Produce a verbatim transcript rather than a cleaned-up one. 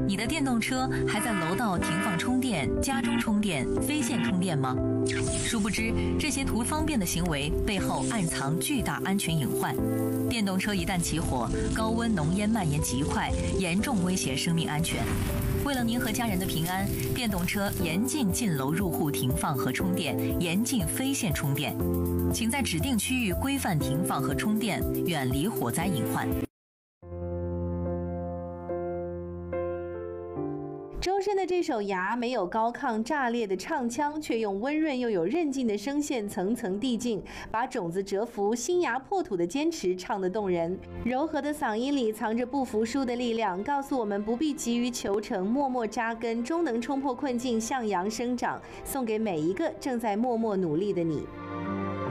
你的电动车还在楼道停放充电、家中充电、非线充电吗？殊不知，这些图方便的行为背后暗藏巨大安全隐患。电动车一旦起火，高温浓烟蔓延极快，严重威胁生命安全。为了您和家人的平安，电动车严禁进楼入户停放和充电，严禁非线充电。请在指定区域规范停放和充电，远离火灾隐患。 周深的这首《牙》没有高亢炸裂的唱腔，却用温润又有韧劲的声线层层递进，把种子蛰伏、新芽破土的坚持唱得动人。柔和的嗓音里藏着不服输的力量，告诉我们不必急于求成，默默扎根，终能冲破困境，向阳生长。送给每一个正在默默努力的你。